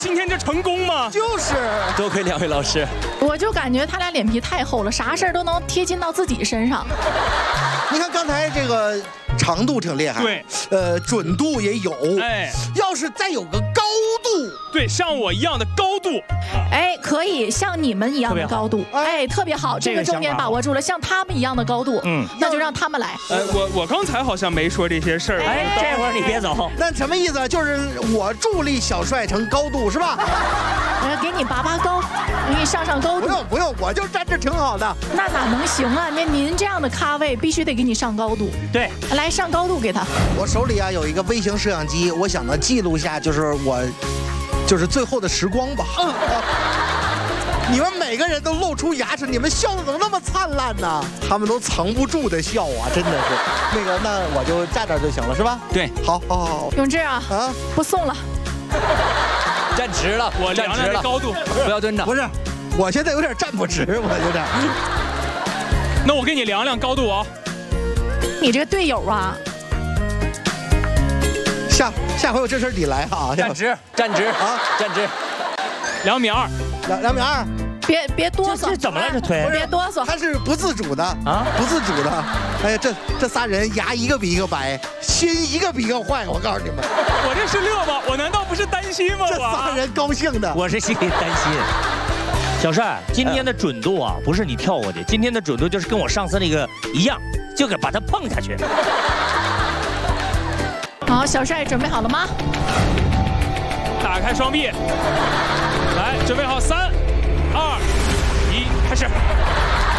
今天就成功吗？ 就是多亏两位老师。 我就感觉他俩脸皮太厚了，啥事儿都能贴近到自己身上。 你看刚才这个长度挺厉害， 对， 准度也有， 哎， 要是再有个高度， 对，像我一样的高度， 哎，可以像你们一样的高度，哎，特别好，这个重点把握住了，像他们一样的高度，那就让他们来。 我刚才好像没说这些事儿， 哎，这会儿你别走。 那什么意思？就是我助力小帅成高度是吧？ 给你拔拔高，给你上高度。 不用，我就站这挺好的。 那哪能行啊？您这样的咖位必须得给你上高度。 对， 来上高度给他。 我手里啊有一个微型摄像机，我想呢记录下就是最后的时光吧。你们每个人都露出牙齿，你们笑的怎么那么灿烂呢？他们都藏不住的笑啊，真的是。那我就站这儿就行了，是吧？ 对， 好。 永志啊，不送了。 站直了， 我量量这高度， 不要蹲着。 不是，我现在有点站不直，我有点。 那我给你量量高度啊。 你这个队友啊， 下回我这身你来啊！ 站直啊，站直 ，2.2米 ，2.2米。 别哆嗦， 这怎么了？这腿别哆嗦， 他是不自主的啊，不自主的。哎呀，这仨人牙一个比一个白，心一个比一个坏。我告诉你们， 我这是乐吗？我难道不是担心吗？ 这仨人高兴的， 我是心里担心。小帅，今天的准度啊，不是你跳过去，今天的准度就是跟我上次那个一样，就给把它碰下去。 好，小帅准备好了吗？ 打开双臂，来，准备好，3、2、1，开始。